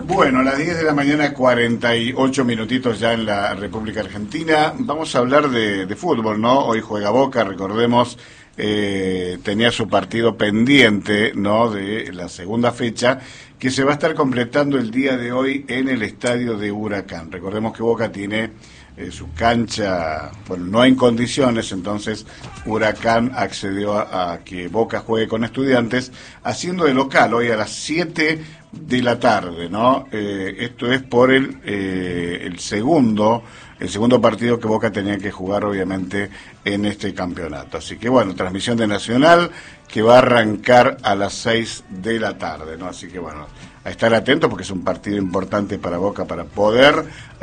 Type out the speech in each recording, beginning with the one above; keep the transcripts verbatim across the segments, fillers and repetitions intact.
Bueno, a las diez de la mañana, cuarenta y ocho minutitos ya en la República Argentina. Vamos a hablar de, de fútbol, ¿no? Hoy juega Boca, recordemos, eh, tenía su partido pendiente, ¿no? De la segunda fecha, que se va a estar completando el día de hoy en el estadio de Huracán. Recordemos que Boca tiene eh, su cancha, bueno, no en condiciones, entonces Huracán accedió a, a que Boca juegue con Estudiantes, haciendo de local hoy a las siete de la tarde, ¿no? Eh, esto es por el eh, el segundo el segundo partido que Boca tenía que jugar, obviamente, en este campeonato. Así que, bueno, transmisión de Nacional que va a arrancar a las seis de la tarde, ¿no? Así que, bueno, a estar atentos porque es un partido importante para Boca para poder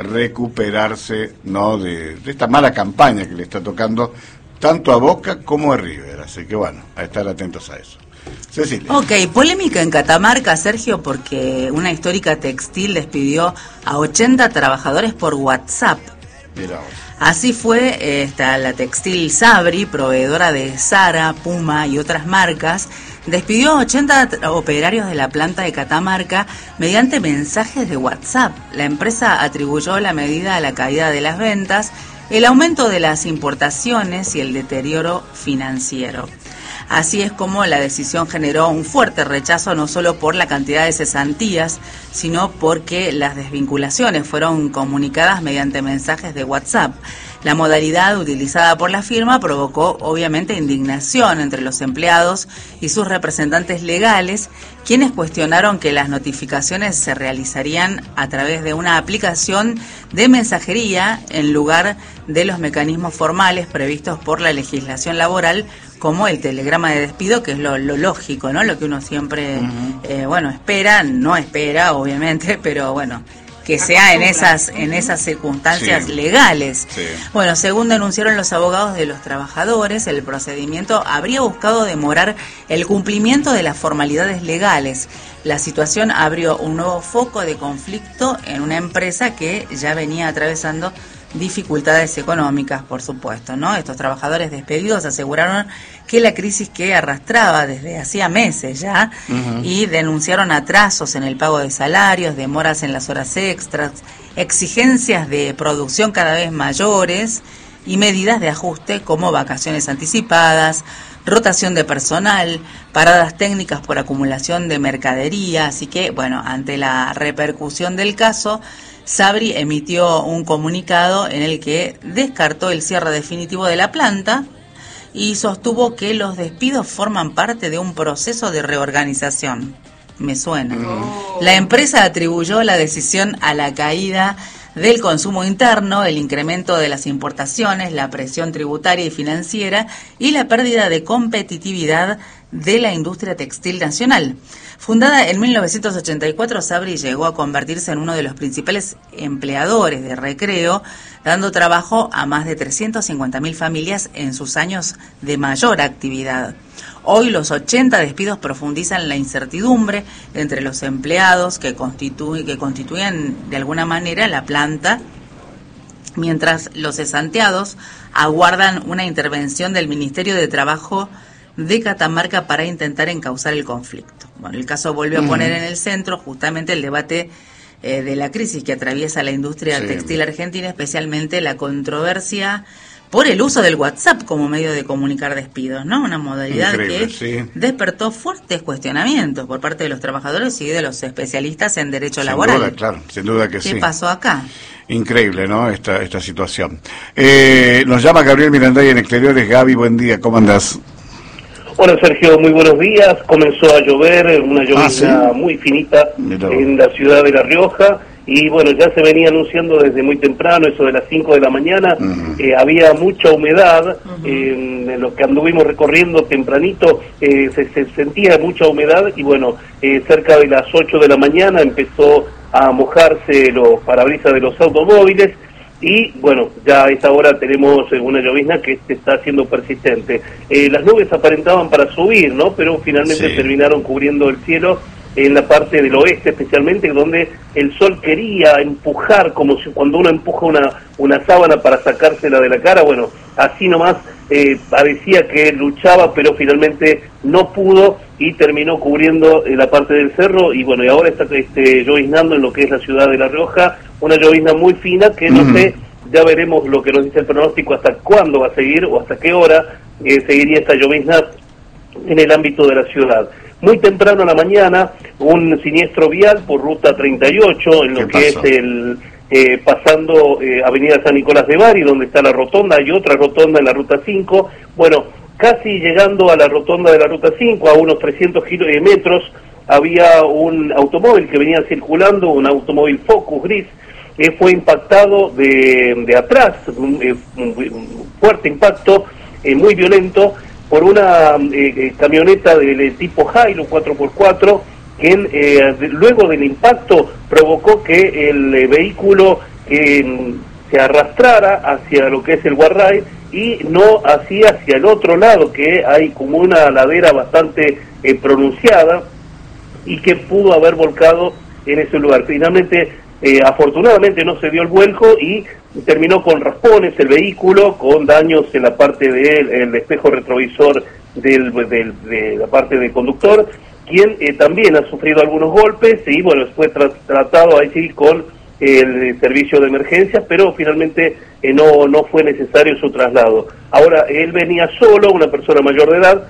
recuperarse, ¿no? De, de esta mala campaña que le está tocando tanto a Boca como a River. Así que, bueno, a estar atentos a eso. Cecilia. Ok, polémica en Catamarca, Sergio, porque una histórica textil despidió a ochenta trabajadores por WhatsApp. Mira. Así fue esta, la textil Sabri, proveedora de Zara, Puma y otras marcas, despidió a ochenta operarios de la planta de Catamarca mediante mensajes de WhatsApp. La empresa atribuyó la medida a la caída de las ventas, el aumento de las importaciones y el deterioro financiero. Así es como la decisión generó un fuerte rechazo no solo por la cantidad de cesantías, sino porque las desvinculaciones fueron comunicadas mediante mensajes de WhatsApp. La modalidad utilizada por la firma provocó obviamente indignación entre los empleados y sus representantes legales, quienes cuestionaron que las notificaciones se realizarían a través de una aplicación de mensajería en lugar de los mecanismos formales previstos por la legislación laboral, como el telegrama de despido, que es lo, lo lógico, ¿no? Lo que uno siempre, uh-huh. eh, bueno, espera, no espera, obviamente, pero bueno, que sea en esas en esas circunstancias sí. legales. Sí. Bueno, según denunciaron los abogados de los trabajadores, el procedimiento habría buscado demorar el cumplimiento de las formalidades legales. La situación abrió un nuevo foco de conflicto en una empresa que ya venía atravesando dificultades económicas, por supuesto, ¿no? Estos trabajadores despedidos aseguraron que la crisis que arrastraba desde hacía meses ya, uh-huh. y denunciaron atrasos en el pago de salarios, demoras en las horas extras, exigencias de producción cada vez mayores y medidas de ajuste como vacaciones anticipadas, rotación de personal, paradas técnicas por acumulación de mercadería. Así que, bueno, ante la repercusión del caso, Sabri emitió un comunicado en el que descartó el cierre definitivo de la planta y sostuvo que los despidos forman parte de un proceso de reorganización. Me suena. Oh. La empresa atribuyó la decisión a la caída del consumo interno, el incremento de las importaciones, la presión tributaria y financiera y la pérdida de competitividad de la industria textil nacional. Fundada en mil novecientos ochenta y cuatro, Sabri llegó a convertirse en uno de los principales empleadores de recreo, dando trabajo a más de trescientas cincuenta mil familias en sus años de mayor actividad. Hoy los ochenta despidos profundizan la incertidumbre entre los empleados que, constitu- que constituyen de alguna manera la planta, mientras los cesanteados aguardan una intervención del Ministerio de Trabajo de Catamarca para intentar encauzar el conflicto. Bueno, el caso volvió a poner en el centro justamente el debate eh, de la crisis que atraviesa la industria sí. textil argentina, especialmente la controversia por el uso del WhatsApp como medio de comunicar despidos, ¿no? Una modalidad Increíble, que sí. despertó fuertes cuestionamientos por parte de los trabajadores y de los especialistas en derecho sin laboral. Sin duda, claro, sin duda que ¿Qué sí. ¿Qué pasó acá? Increíble, ¿no? Esta esta situación. Eh, nos llama Gabriel Miranday en Exteriores. Gaby, buen día, ¿cómo andás? Hola Sergio, muy buenos días. Comenzó a llover, una llovizna ah, ¿sí? muy finita Mirá. en la ciudad de La Rioja. Y bueno, ya se venía anunciando desde muy temprano, eso de las cinco de la mañana, uh-huh. eh, había mucha humedad, uh-huh. eh, en lo que anduvimos recorriendo tempranito, eh, se, se sentía mucha humedad y bueno, eh, cerca de las ocho de la mañana empezó a mojarse los parabrisas de los automóviles y bueno, ya a esta hora tenemos una llovizna que se está haciendo persistente. Eh, las nubes aparentaban para subir, ¿no? Pero finalmente sí. terminaron cubriendo el cielo en la parte del oeste especialmente, donde el sol quería empujar, como si cuando uno empuja una, una sábana para sacársela de la cara, bueno, así nomás eh, parecía que luchaba, pero finalmente no pudo y terminó cubriendo eh, la parte del cerro, y bueno, y ahora está este, lloviznando en lo que es la ciudad de La Rioja, una llovizna muy fina que no uh-huh. sé, ya veremos lo que nos dice el pronóstico, hasta cuándo va a seguir o hasta qué hora eh, seguiría esta llovizna en el ámbito de la ciudad. Muy temprano en la mañana, un siniestro vial por ruta treinta y ocho, en lo que es el eh, pasando eh, Avenida San Nicolás de Bari, donde está la rotonda, hay otra rotonda en la ruta cinco, bueno, casi llegando a la rotonda de la ruta cinco, a unos trescientos metros, había un automóvil que venía circulando, un automóvil Focus gris, que eh, fue impactado de, de atrás, un, eh, un, un fuerte impacto, eh, muy violento, por una eh, camioneta del tipo Hilux cuatro por cuatro, que eh, de, luego del impacto provocó que el eh, vehículo eh, se arrastrara hacia lo que es el guarray y no así hacia el otro lado, que hay como una ladera bastante eh, pronunciada y que pudo haber volcado en ese lugar. Finalmente, eh, afortunadamente no se dio el vuelco y terminó con raspones el vehículo, con daños en la parte del el espejo retrovisor del, del, de la parte del conductor, quien eh, también ha sufrido algunos golpes y bueno, fue tra tratado ahí con el servicio de emergencias, pero finalmente eh, no, no fue necesario su traslado. Ahora, él venía solo, una persona mayor de edad,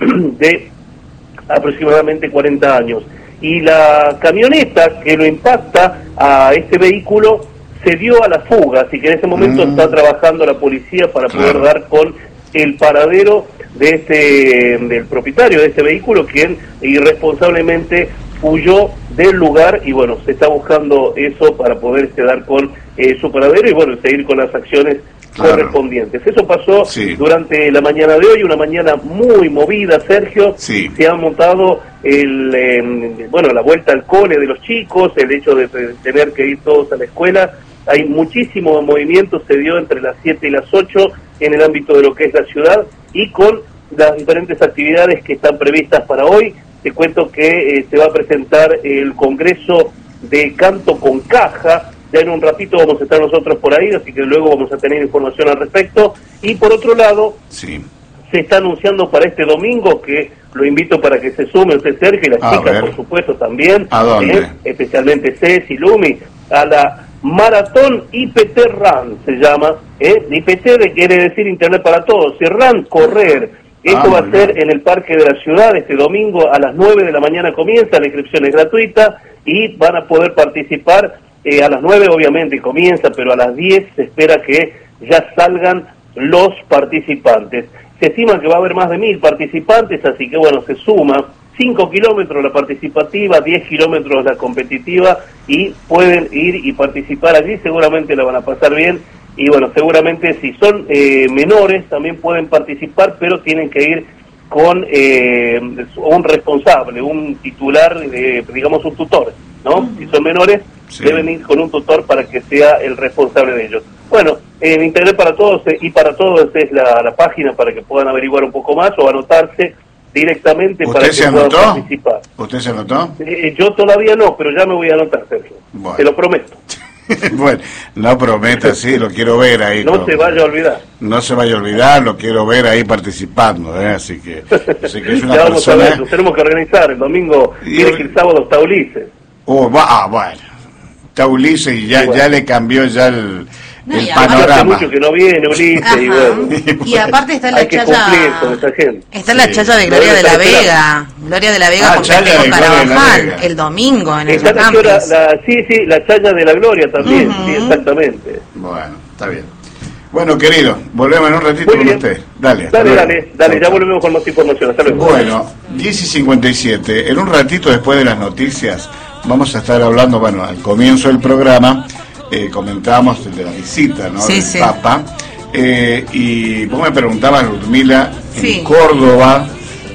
de aproximadamente cuarenta años, y la camioneta que lo impacta a este vehículo se dio a la fuga, así que en ese momento mm. está trabajando la policía para claro. poder dar con el paradero de este del propietario de este vehículo, quien irresponsablemente huyó del lugar, y bueno, se está buscando eso para poder este, dar con eh, su paradero y bueno, seguir con las acciones claro. correspondientes. Eso pasó sí. durante la mañana de hoy, una mañana muy movida, Sergio. Sí. Se ha montado el eh, bueno, la vuelta al cole de los chicos, el hecho de, de tener que ir todos a la escuela. Hay muchísimo movimiento, se dio entre las siete y las ocho en el ámbito de lo que es la ciudad, y con las diferentes actividades que están previstas para hoy. Te cuento que eh, se va a presentar el Congreso de Canto con Caja, ya en un ratito vamos a estar nosotros por ahí, así que luego vamos a tener información al respecto. Y por otro lado, sí. se está anunciando para este domingo, que lo invito para que se sume usted, Sergio, y las a chicas, ver. por supuesto, también. ¿A dónde? Eh, especialmente Ceci, Lumi, a la Maratón I P T Run, se llama. ¿eh? I P T de, quiere decir Internet para Todos, y Run, correr. Esto ah, va a ser en el Parque de la Ciudad este domingo a las nueve de la mañana comienza, la inscripción es gratuita y van a poder participar eh, a las nueve obviamente comienza, pero a las diez se espera que ya salgan los participantes. Se estima que va a haber más de mil participantes, así que bueno, se suma cinco kilómetros la participativa, diez kilómetros la competitiva, y pueden ir y participar allí, seguramente la van a pasar bien. Y bueno, seguramente si son eh, menores también pueden participar, pero tienen que ir con eh, un responsable, un titular, eh, digamos un tutor, ¿no? Uh-huh. Si son menores, sí. deben ir con un tutor para que sea el responsable de ellos. Bueno, en Internet para Todos eh, y para Todos es la, la página para que puedan averiguar un poco más o anotarse directamente para que se puedan anotó? participar. ¿Usted se anotó? Eh, yo todavía no, pero ya me voy a anotar, Sergio. Bueno. Te lo prometo. Bueno, no prometa, sí, lo quiero ver ahí. No se vaya a olvidar. No se vaya a olvidar, lo quiero ver ahí participando, ¿eh? Así que, así que es una ya vamos persona... a ver, nos tenemos que organizar. El domingo y tiene que el sábado está Ulises. Oh, va, ah, bueno, está Ulises y ya, bueno. ya le cambió ya el, no, el panorama. Hace mucho que no viene Ulises. Y, bueno, y aparte está la chaya... Está sí. la chaya de Gloria de la Vega. Gloria de la Vega ah, con Festejo Carabajal el domingo en el campus. Sí, sí, la chaya de la Gloria también, uh-huh. sí, exactamente. Bueno, está bien. Bueno, querido, volvemos en un ratito con usted. Dale, dale, dale, dale, ya volvemos con más información. Hasta luego. Bueno, diez y cincuenta y siete. En un ratito después de las noticias vamos a estar hablando, bueno, al comienzo del programa eh, comentábamos de la visita, ¿no? Sí, del sí. Papa. Eh, y vos me preguntabas, Ludmila, sí. en Córdoba,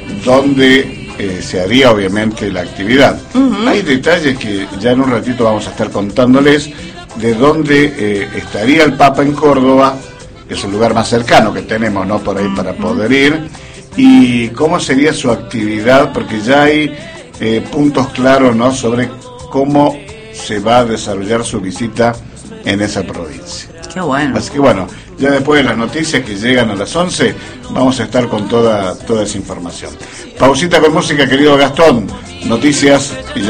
donde eh, se haría obviamente la actividad. Uh-huh. Hay detalles que ya en un ratito vamos a estar contándoles de dónde eh, estaría el Papa en Córdoba, que es el lugar más cercano que tenemos, ¿no? Por ahí uh-huh. para poder ir, y cómo sería su actividad, porque ya hay eh, puntos claros, ¿no? Sobre cómo se va a desarrollar su visita en esa provincia. Qué bueno. Así que bueno, ya después de las noticias que llegan a las once, vamos a estar con toda, toda esa información. Pausita con música, querido Gastón. Noticias y ya